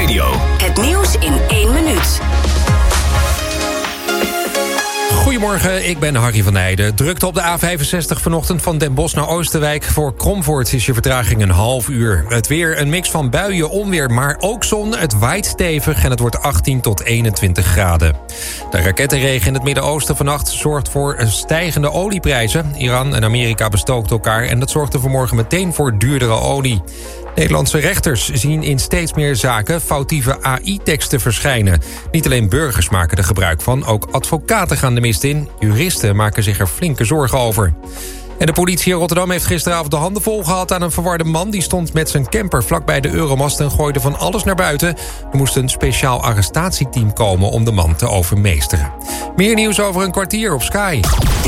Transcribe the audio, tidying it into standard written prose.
Radio. Het nieuws in 1 minuut. Goedemorgen, ik ben Harry van Heijden. Drukte op de A65 vanochtend van Den Bosch naar Oosterwijk. Voor Kromvoort is je vertraging een half uur. Het weer, een mix van buien, onweer, maar ook zon. Het waait stevig en het wordt 18 tot 21 graden. De rakettenregen in het Midden-Oosten vannacht zorgt voor stijgende olieprijzen. Iran en Amerika bestookten elkaar en dat zorgde vanmorgen meteen voor duurdere olie. Nederlandse rechters zien in steeds meer zaken foutieve AI-teksten verschijnen. Niet alleen burgers maken er gebruik van, ook advocaten gaan de mist in. Juristen maken zich er flinke zorgen over. En de politie in Rotterdam heeft gisteravond de handen vol gehad aan een verwarde man. Die stond met zijn camper vlakbij de Euromast en gooide van alles naar buiten. Er moest een speciaal arrestatieteam komen om de man te overmeesteren. Meer nieuws over een kwartier op Sky.